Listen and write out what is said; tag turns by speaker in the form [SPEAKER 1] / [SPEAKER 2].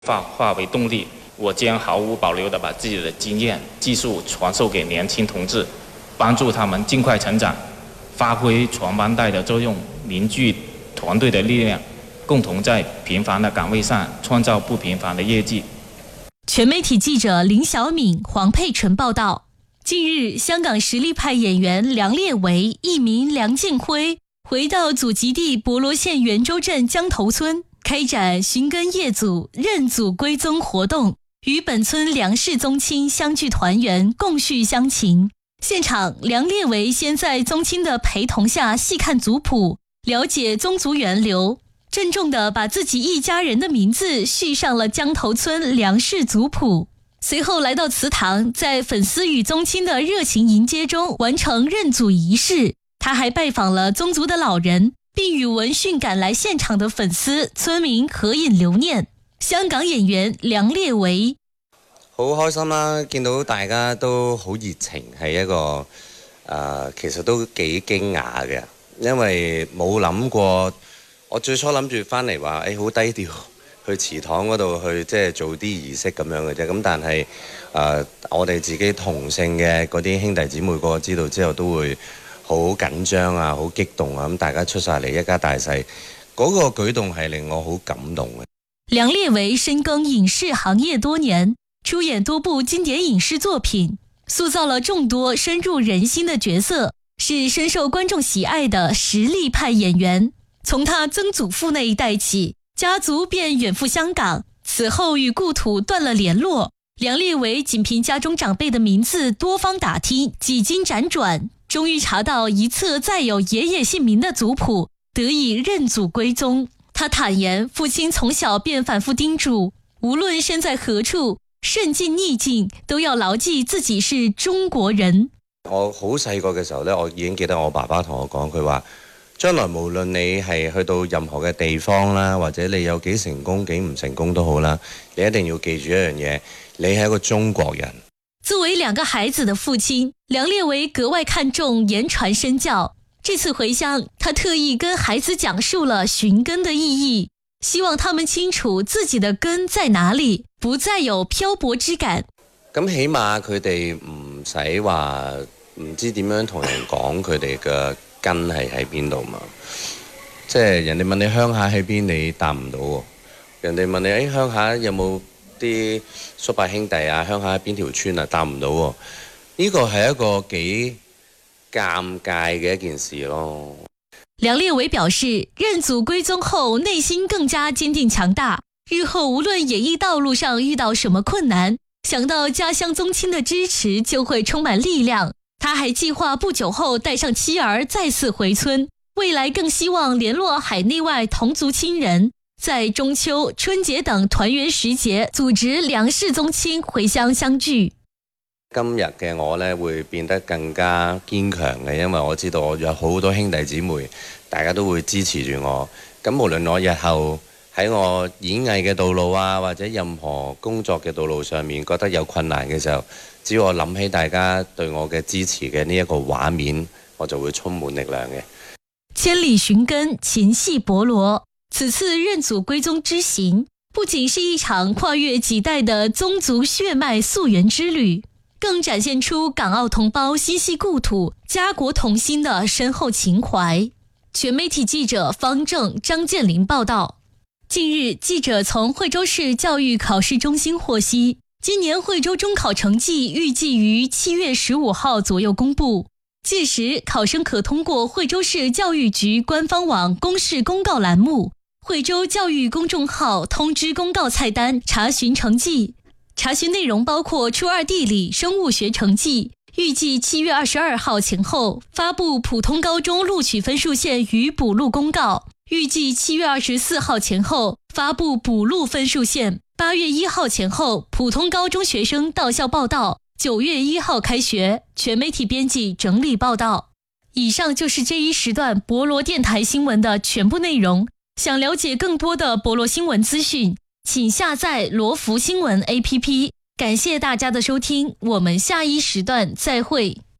[SPEAKER 1] 化为动力，我将毫无保留地把自己的经验、技术传授给年轻同志，帮助他们尽快成长，发挥传帮带的作用，凝聚团队的力量，共同在平凡的岗位上创造不平凡的业绩。
[SPEAKER 2] 全媒体记者林小敏、黄佩纯报道。近日，香港实力派演员梁烈维艺名梁建辉回到祖籍地博罗县元州镇江头村，开展寻根业祖、认祖归宗活动，与本村梁氏宗亲相聚团圆，共叙乡情。现场，梁烈维先在宗亲的陪同下细看族谱，了解宗族源流，郑重地把自己一家人的名字续上了江头村梁氏族谱。随后来到祠堂，在粉丝与宗亲的热情迎接中完成认祖仪式。他还拜访了宗族的老人，并与闻讯赶来现场的粉丝、村民合影留念。香港演員梁烈維
[SPEAKER 3] 好開心啦！見到大家都好熱情，係一個其實都幾驚訝嘅，因為冇諗過。我最初諗住翻嚟話，好低調去祠堂嗰度去即係做啲儀式咁樣嘅啫。咁但係我哋自己同姓嘅嗰啲兄弟姊妹個知道之後，都會好緊張啊，好激動啊！咁大家出晒嚟一家大細，嗰個舉動係令我好感動嘅。
[SPEAKER 2] 梁烈維深耕影視行業多年，出演多部經典影視作品，塑造了眾多深入人心的角色，是深受觀眾喜愛的實力派演員。從他曾祖父那一代起，家族便遠赴香港，此後與故土斷了聯絡。梁烈維僅憑家中長輩的名字多方打聽，幾經輾轉，終於查到一冊載有爺爺姓名的族譜，得以認祖歸宗。他坦言，父親從小便反覆叮囑，無論身在何處，順境逆境都要牢記自己是中國人。
[SPEAKER 3] 我好細個嘅時候呢，我已經記得我爸爸同我講，佢話將來無論你係去到任何嘅地方啦，或者你有幾成功幾唔成功都好啦，你一定要記住一樣嘢，你係一個中國人。
[SPEAKER 2] 作為兩個孩子的父親，梁烈維格外看重言傳身教。這次回鄉，他特意跟孩子講述了尋根的意義，希望他們清楚自己的根在哪裡，不再有漂泊之感。
[SPEAKER 3] 咁起碼佢哋唔使話唔知點樣同人講佢哋嘅根係喺邊度嘛。即係人哋問你鄉下喺邊，你答唔到喎。人哋問你鄉下有冇啲叔伯兄弟啊，鄉下喺邊條村啊，答唔到喎。呢個係一個幾尷尬嘅一件事咯。
[SPEAKER 2] 梁烈維表示，認祖歸宗後內心更加堅定強大，日後無論演藝道路上遇到什麼困難，想到家鄉宗親的支持就會充滿力量。他還計劃不久後帶上妻兒再次回村，未來更希望聯絡海內外同族親人，在中秋、春節等團圓時節組織梁氏宗親回鄉相聚。
[SPEAKER 3] 今日嘅我呢，會變得更加堅強嘅，因為我知道我有好多兄弟姊妹，大家都會支持住我。咁無論我日後喺我演藝嘅道路啊，或者任何工作嘅道路上面覺得有困難嘅時候，只要我諗起大家對我嘅支持嘅呢一個畫面，我就會充滿力量嘅。
[SPEAKER 2] 千里尋根，情繫博羅。此次認祖歸宗之行，不僅是一場跨越幾代的宗族血脈溯源之旅，更展現出港澳同胞心繫故土、家國同心的深厚情懷。全媒體記者方正、張建林報道。近日，記者從惠州市教育考試中心獲悉，今年惠州中考成績預計於7月15號左右公布，屆時考生可通過惠州市教育局官方網公示公告欄目、惠州教育公眾號通知公告菜單查詢成績。查詢內容包括初二地理、生物學成績，預計7月22號前後發布普通高中錄取分數線與補錄公告，預計7月24號前後發布補錄分數線，8月1號前後普通高中學生到校報到，9月1號開學。全媒體編輯整理報道。以上就是這一時段博羅電台新聞的全部內容。想了解更多的博羅新聞資訊，請下載羅福新聞 APP。感謝大家的收聽，我們下一時段再會。